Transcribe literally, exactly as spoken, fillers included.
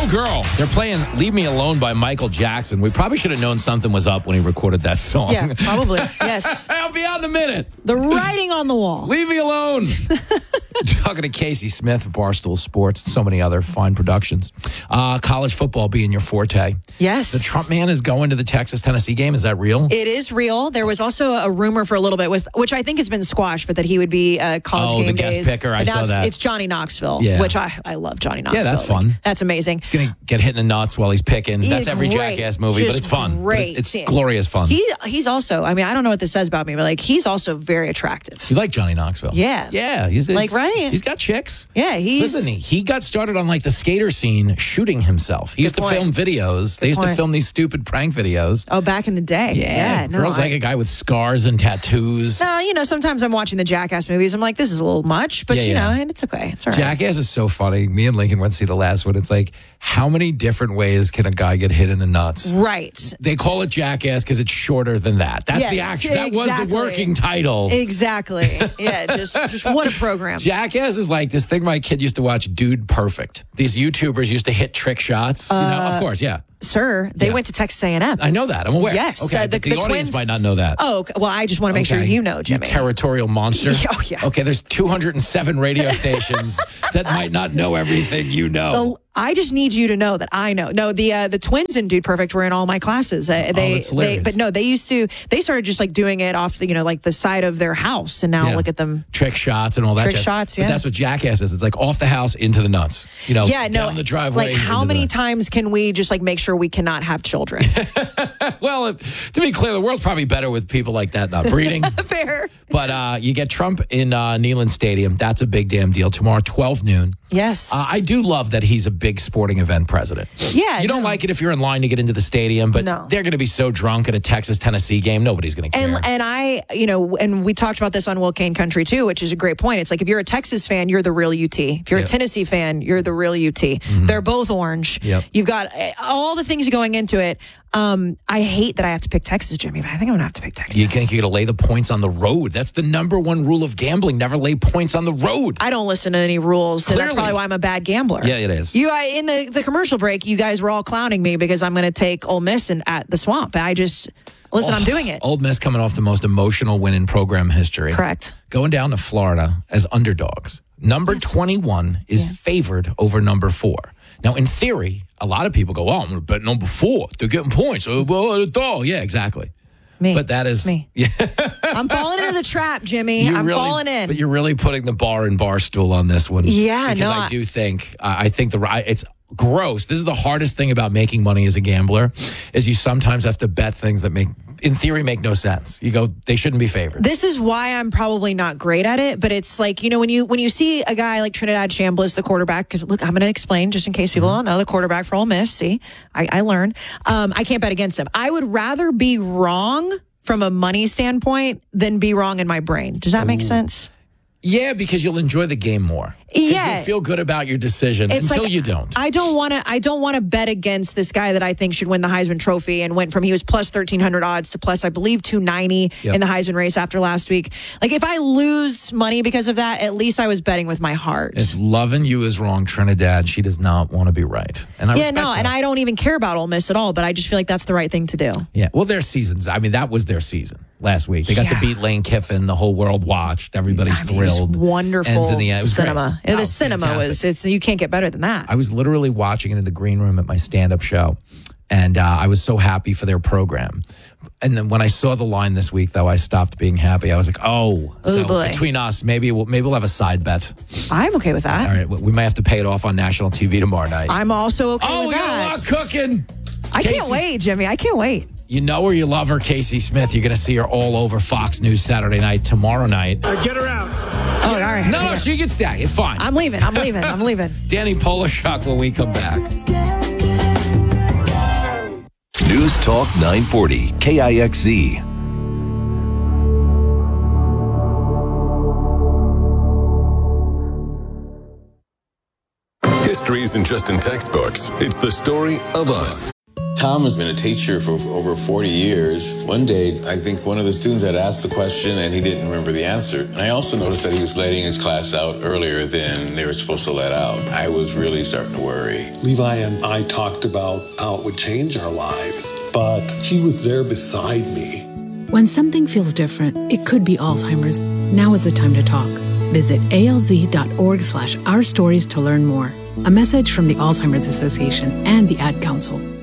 girl. They're playing Leave Me Alone by Michael Jackson. We probably should have known something was up when he recorded that song. Yeah, probably. Yes. I'll be out in a minute. The writing on the wall. Leave me alone. Talking to Casey Smith of Barstool Sports and so many other fine productions. Uh, college football being your forte. Yes. The Trump man is going to the Texas-Tennessee game. Is that real? It is real. There was also a rumor for a little bit, with which I think has been squashed, but that he would be uh, college oh, game the guest days. picker. I Now saw it's, that. It's Johnny Knoxville, Yeah. which I, I love Johnny Knoxville. Yeah, that's fun. Like, that's amazing. He's going to get hit in the nuts while he's picking. He That's is every great. Jackass movie, Just but it's fun. great. But it's glorious fun. He He's also, I mean, I don't know what this says about me, but like he's also very attractive. You like Johnny Knoxville? Yeah. Yeah. He's, he's Like, right? He's got chicks. Yeah, he's... Listen, he, he got started on like the skater scene shooting himself. He used to point. film videos. Good they used point. to film these stupid prank videos. Oh, back in the day. Yeah. Yeah. no, Girls I- like a guy with scars and tattoos. No, you know, sometimes I'm watching the Jackass movies. I'm like, this is a little much, but Yeah, you yeah. know, and it's okay. It's all right. Jackass is so funny. Me and Lincoln went to see the last one. It's like, how many different ways can a guy get hit in the nuts? Right. They call it Jackass because it's shorter than that. That's Yes, the action. That was exactly. the working title. Exactly. Yeah, just just what a program. Jackass is like this thing my kid used to watch, Dude Perfect. These YouTubers used to hit trick shots. you know, Uh, of course, yeah. Sir, they Yeah. went to Texas A and M. I know that. I'm aware. Yes, Okay, uh, the- but the, the audience twins- might not know that. Oh, okay. Well, I just want to make sure Okay. you know, Jimmy. You territorial monster. Oh, yeah. Okay, there's two hundred seven radio stations that might not know everything you know. Oh, I just need you to know that I know. No, the uh, the twins in Dude Perfect were in all my classes. Uh, they, Oh, that's they, hilarious. but no, they used to. They started just like doing it off the, you know, like the side of their house, and now Yeah. look at them. Trick shots and all that. Trick jazz. shots, But yeah. that's what Jackass is. It's like off the house into the nuts. You know, Yeah, no, down the driveway. like how into many the- times can we just like make sure we cannot have children? Well, if, to be clear, the world's probably better with people like that not breeding. Fair. But uh, you get Trump in uh, Neyland Stadium. That's a big damn deal. Tomorrow, twelve noon. Yes. Uh, I do love that he's a big sporting event president. Yeah, You don't no. like it if you're in line to get into the stadium, but No. they're going to be so drunk at a Texas-Tennessee game, nobody's going to care. And and I, you know, and we talked about this on Will Kane Country too, which is a great point. It's like if you're a Texas fan, you're the real U T. If you're Yep. a Tennessee fan, you're the real U T. They're both orange. Yep. You've got uh, all the things going into it. Um, I hate that I have to pick Texas, Jimmy, but I think I'm gonna have to pick Texas. You think you're going to lay the points on the road? That's the number one rule of gambling. Never lay points on the road. I don't listen to any rules, and that's Clearly. probably why I'm a bad gambler. Yeah, it is. You, I, in the, the commercial break, you guys were all clowning me because I'm going to take Ole Miss and at the Swamp. I just listen. I'm doing it. Old Miss coming off the most emotional win in program history. Correct. Going down to Florida as underdogs. Number twenty-one is favored over number four. Now, in theory, a lot of people go, oh, I'm going to bet number four. They're getting points. Oh, well, a dog. Yeah, exactly. Me. But that is Me. Yeah, I'm falling into the trap, Jimmy. you I'm really- falling in. But you're really putting the bar in Barstool on this one. Yeah, because no, I I- do think uh, I think the ri- it's gross. This is the hardest thing about making money as a gambler, is you sometimes have to bet things that make, in theory, make no sense. You go, they shouldn't be favored. This is why I'm probably not great at it, but it's like, you know, when you when you see a guy like Trinidad Chambliss, the quarterback, because look, I'm going to explain just in case people don't know, the quarterback for Ole Miss. See, I, I learned. Um, I can't bet against him. I would rather be wrong from a money standpoint than be wrong in my brain. Does that make sense? Yeah, because you'll enjoy the game more. 'Cause Yeah. you'll feel good about your decision It's until like, you don't. I don't want to. I don't want to bet against this guy that I think should win the Heisman Trophy and went from he was plus thirteen hundred odds to plus I believe two ninety Yep. in the Heisman race after last week. Like if I lose money because of that, at least I was betting with my heart. If loving you is wrong, Trinidad, she does not want to be right. And I yeah, respect no, that. and I don't even care about Ole Miss at all. But I just feel like that's the right thing to do. Yeah, well, their seasons. I mean, that was their season last week. They got Yeah. to beat Lane Kiffin. The whole world watched. Everybody's I mean, it was thrilled. wonderful Ends in the end. It was great. cinema. Oh, the cinema fantastic. was. It's you can't get better than that. I was literally watching it in the green room at my stand-up show, and uh, I was so happy for their program. And then when I saw the line this week, though, I stopped being happy. I was like, "Oh, so boy. between us, maybe we'll maybe we'll have a side bet. I'm okay with that. All right, we may have to pay it off on national T V tomorrow night. I'm also okay oh, with we got that. a lot cooking. I can't Casey- wait, Jimmy. I can't wait. You know her, you love her, Casey Smith. You're going to see her all over Fox News Saturday night, tomorrow night. Uh, get her out. Oh, all right. No, no, she can stay. It's fine. I'm leaving. I'm leaving. I'm leaving. Danny Polishuk when we come back. News Talk nine forty, K I X Z. History isn't just in textbooks, it's the story of us. Tom has been a teacher for over forty years. One day, I think one of the students had asked the question and he didn't remember the answer. And I also noticed that he was letting his class out earlier than they were supposed to let out. I was really starting to worry. Levi and I talked about how it would change our lives, but he was there beside me. When something feels different, it could be Alzheimer's. Now is the time to talk. Visit alz.org slash our stories to learn more. A message from the Alzheimer's Association and the Ad Council.